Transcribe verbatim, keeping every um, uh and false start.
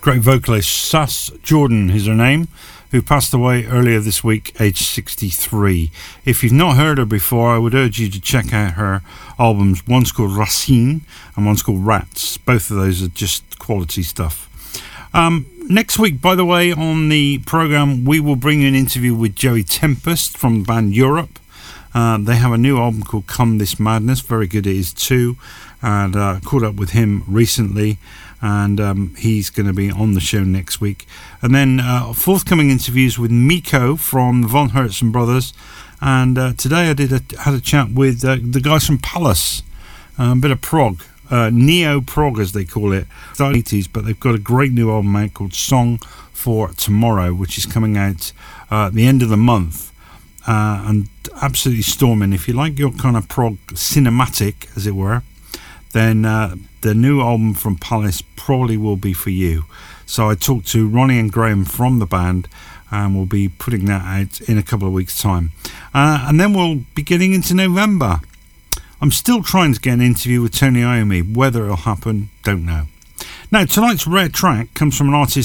great vocalist Sass Jordan is her name, who passed away earlier this week, aged sixty-three. If you've not heard her before, I would urge you to check out her albums. One's called Racine and one's called Rats. Both of those are just quality stuff. Um, next week, by the way, on the programme, we will bring you an interview with Joey Tempest from the band Europe. Uh, they have a new album called Come This Madness. Very good it is too. And uh, caught up with him recently. And um, he's going to be on the show next week. And then uh, forthcoming interviews with Miko from the Von Hertzen Brothers. And uh, today I did a, had a chat with uh, the guys from Palace, uh, a bit of prog, uh, neo-prog as they call it. It's the eighties, but they've got a great new album out called Song for Tomorrow, which is coming out uh, at the end of the month. Uh, and absolutely storming. If you like your kind of prog cinematic, as it were, then uh, the new album from Palace probably will be for you. So I talked to Ronnie and Graham from the band, and we'll be putting that out in a couple of weeks' time. Uh, and then we'll be getting into November. I'm still trying to get an interview with Tony Iommi. Whether it'll happen, don't know. Now, tonight's rare track comes from an artist